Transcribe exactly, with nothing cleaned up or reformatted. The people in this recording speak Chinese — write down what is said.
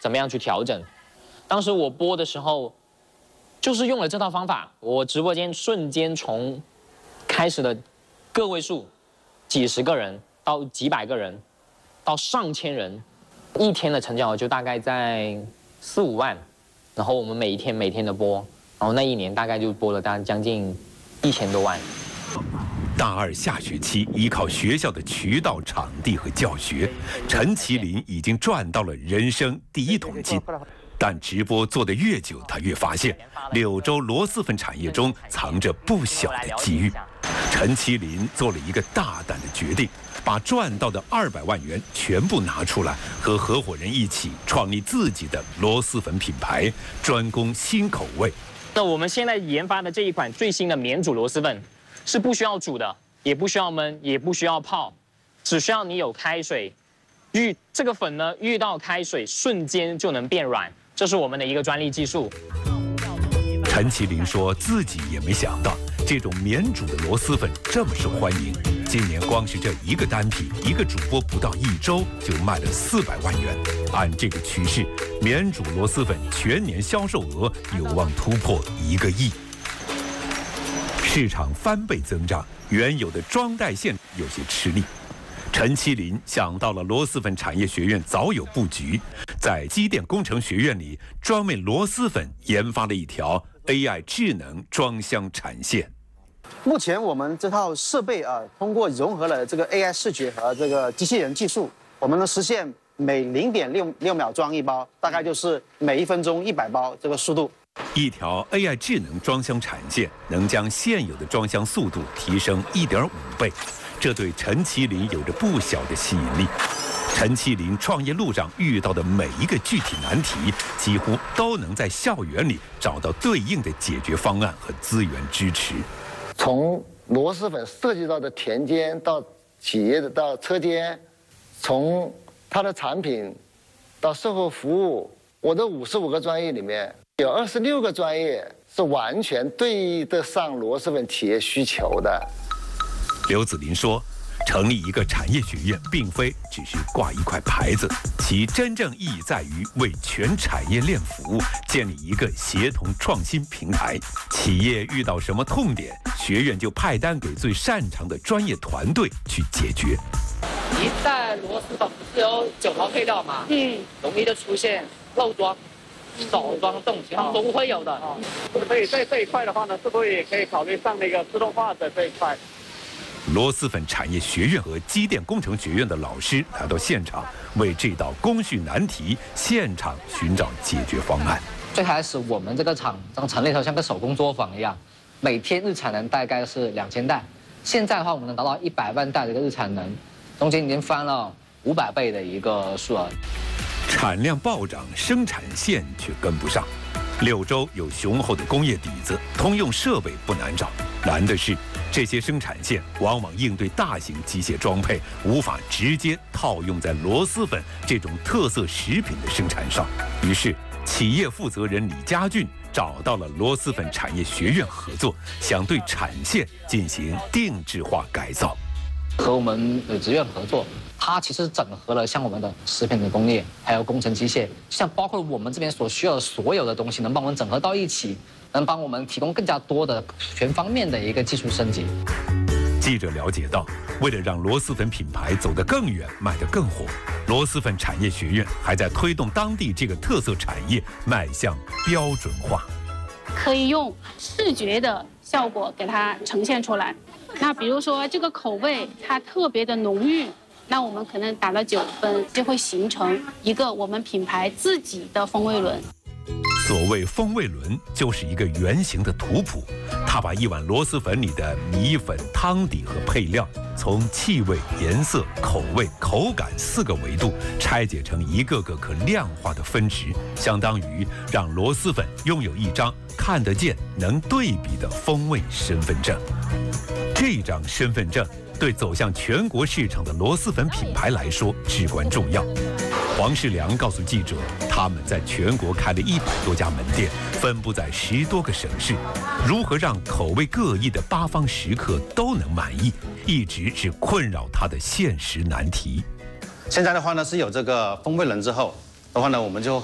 怎么样去调整。当时我播的时候，就是用了这套方法，我直播间瞬间从开始的个位数，几十个人到几百个人，到上千人，一天的成交额就大概在四五万，然后我们每一天每天的播，然后那一年大概就播了大概将近一千多万。 大二下学期，依靠学校的渠道、场地和教学，陈麒麟已经赚到了人生第一桶金。但直播做得越久，他越发现柳州螺蛳粉产业中藏着不小的机遇。陈麒麟做了一个大胆的决定，把赚到的二百万元全部拿出来，和合伙人一起创立自己的螺蛳粉品牌，专攻新口味。 那我们现在研发的这一款最新的免煮螺蛳粉，是不需要煮的，也不需要焖，也不需要泡，只需要你有开水，遇这个粉呢遇到开水瞬间就能变软，这是我们的一个专利技术。 陈麒麟说自己也没想到这种免煮的螺蛳粉这么受欢迎，今年光是这一个单品，一个主播不到一周就卖了四百万元。按这个趋势，免煮螺蛳粉全年销售额有望突破一个亿。市场翻倍增长，原有的装袋线有些吃力。陈麒麟想到了螺蛳粉产业学院早有布局，在机电工程学院里专为螺蛳粉研发了一条 A I 智能装箱产线。 目前我们这套设备啊，通过融合了这个 A I 视觉和这个机器人技术，我们能实现每零点六六秒装一包，大概就是每一分钟一百包这个速度。 一条 A I 智能装箱产线能将现有的装箱速度提升 一点五倍，这对陈麒麟有着不小的吸引力。陈麒麟创业路上遇到的每一个具体难题，几乎都能在校园里找到对应的解决方案和资源支持。 从螺蛳粉涉及到的田间到企业的到车间，从它的产品到售后服务，我的五十五个专业里面有二十六个专业是完全对得上螺蛳粉企业需求的。 刘子霖说，成立一个产业学院并非只是挂一块牌子，其真正意义在于为全产业链服务，建立一个协同创新平台。企业遇到什么痛点，学院就派单给最擅长的专业团队去解决。 一袋螺蛳粉不是有九套配料吗？嗯，容易就出现漏装、少装这种情况都会有的。 所以在这一块的话呢，是不是也可以考虑上那个自动化的这一块？ 螺蛳粉产业学院和机电工程学院的老师来到现场，为这道工序难题现场寻找解决方案。 最开始我们这个厂刚成立的时候像个手工作坊一样，每天日产能大概是两千袋，现在的话我们能达到一百万袋的一个日产能，中间已经翻了五百倍的一个数额。 产量暴涨，生产线却跟不上。柳州有雄厚的工业底子，通用设备不难找，难的是这些生产线往往应对大型机械装配，无法直接套用在螺蛳粉这种特色食品的生产上。于是，企业负责人李家俊找到了螺蛳粉产业学院合作，想对产线进行定制化改造。 和我们的职院合作，它其实整合了像我们的食品的工业，还有工程机械，像包括我们这边所需要的所有的东西，能帮我们整合到一起，能帮我们提供更加多的全方面的一个技术升级。 记者了解到，为了让螺蛳粉品牌走得更远，卖得更火，螺蛳粉产业学院还在推动当地这个特色产业迈向标准化， 可以用视觉的效果给它呈现出来。那比如说这个口味它特别的浓郁，那我们可能打了九分，就会形成一个我们品牌自己的风味轮。 所谓风味轮，就是一个圆形的图谱，它把一碗螺蛳粉里的米粉、汤底和配料，从气味、颜色、口味、口感四个维度拆解成一个个可量化的分值，相当于让螺蛳粉拥有一张看得见、能对比的风味身份证。这张身份证对走向全国市场的螺蛳粉品牌来说至关重要。黄世良告诉记者，他们在全国开了一百多家门店，分布在十多个省市。如何让口味各异的八方食客都能满意，一直是困扰他的现实难题。 现在的话呢，是有这个风味轮之后的话呢，我们就